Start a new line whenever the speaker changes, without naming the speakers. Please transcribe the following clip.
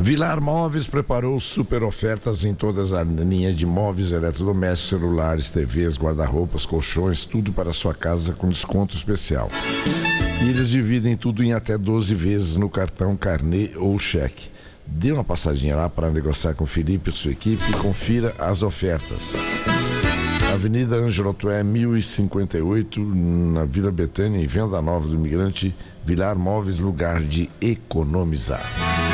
Vilar Móveis preparou super ofertas em todas as linhas de móveis, eletrodomésticos, celulares, TVs, guarda-roupas, colchões, tudo para a sua casa com desconto especial. E eles dividem tudo em até 12 vezes no cartão, carnê ou cheque. Dê uma passadinha lá para negociar com o Felipe e sua equipe e confira as ofertas. Avenida Ângelo Otué, 1058, na Vila Betânia, em Venda Nova do Imigrante. Vilar Móveis, lugar de economizar.